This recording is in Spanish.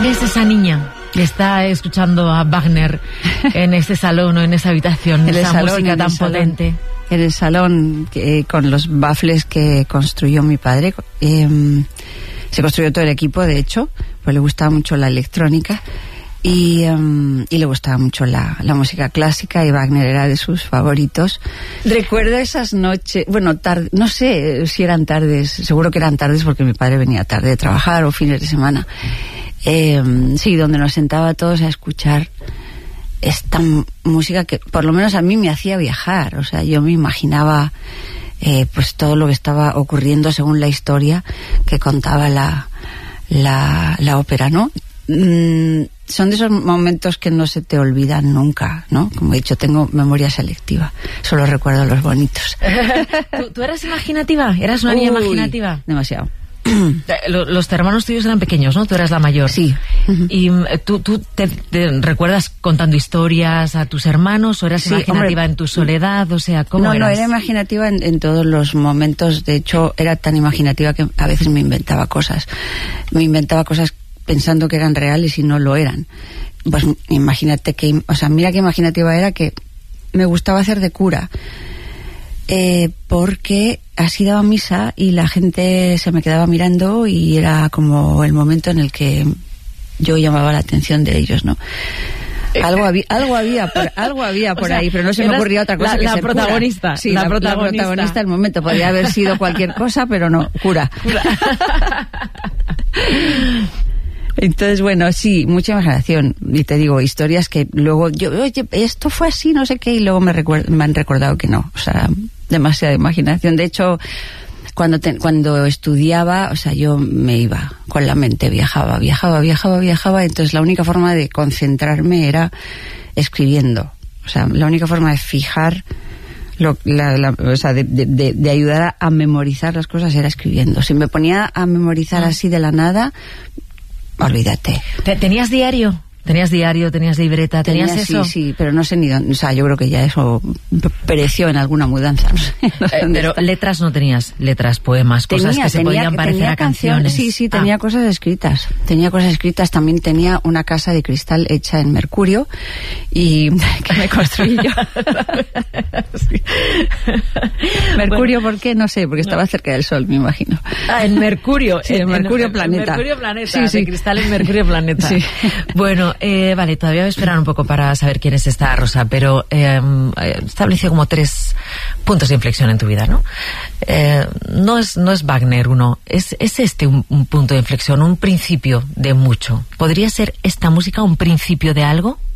es esa niña que está escuchando a Wagner en ese salón o en esa habitación, esa música tan potente? En el salón, con los baffles que construyó mi padre. Se construyó todo el equipo, de hecho, pues le gustaba mucho la electrónica y le gustaba mucho la música clásica, y Wagner era de sus favoritos. Recuerdo esas noches, bueno, no sé si eran tardes, seguro que eran tardes porque mi padre venía tarde de trabajar, o fines de semana. Sí, donde nos sentaba todos a escuchar esta música que por lo menos a mí me hacía viajar. O sea, yo me imaginaba pues todo lo que estaba ocurriendo según la historia que contaba la ópera, ¿no? Son de esos momentos que no se te olvidan nunca, ¿no? Como he dicho, tengo memoria selectiva, solo recuerdo los bonitos. ¿Tú eras imaginativa? ¿Eras una niña imaginativa? Demasiado. Los hermanos tuyos eran pequeños, ¿no? Tú eras la mayor. Sí. ¿Y tú te recuerdas contando historias a tus hermanos, o eras imaginativa en tu soledad? O sea, ¿cómo eras? No, era imaginativa en todos los momentos. De hecho, era tan imaginativa que a veces me inventaba cosas. Me inventaba cosas pensando que eran reales y no lo eran. Pues imagínate que... O sea, mira qué imaginativa era, que me gustaba hacer de cura. Porque así daba misa y la gente se me quedaba mirando, y era como el momento en el que yo llamaba la atención de ellos, ¿no? Algo había por ahí, pero no se me ocurría otra cosa que ser protagonista. Cura. Sí, la protagonista del momento. Podría haber sido cualquier cosa, pero no, cura. Entonces, bueno, sí, mucha imaginación. Y te digo, historias que luego oye, esto fue así, no sé qué, y luego me han recordado que no. O sea, demasiada imaginación. De hecho, cuando estudiaba, o sea, yo me iba con la mente, viajaba. Entonces la única forma de concentrarme era escribiendo. O sea, la única forma de fijar o sea, de ayudar a memorizar las cosas era escribiendo. Si me ponía a memorizar así de la nada, olvídate. ¿Tenías diario? ¿Tenías libreta? ¿Tenías eso? Sí, pero no sé ni dónde. O sea, yo creo que ya eso pereció en alguna mudanza. No sé pero está. Letras no tenías, cosas que se podían parecer a canciones. Sí, tenía cosas escritas. También tenía una casa de cristal hecha en mercurio, y que me construí yo. Sí. Mercurio, ¿por qué? No sé, porque estaba cerca del sol, me imagino. En Mercurio. Sí, en Mercurio Planeta. En Mercurio Planeta, sí. De cristal en Mercurio Planeta. Sí. Bueno, vale, todavía voy a esperar un poco para saber quién es esta Rosa, pero estableció como 3 puntos de inflexión en tu vida, ¿no? No es Wagner uno, es este un punto de inflexión, un principio de mucho. ¿Podría ser esta música un principio de algo?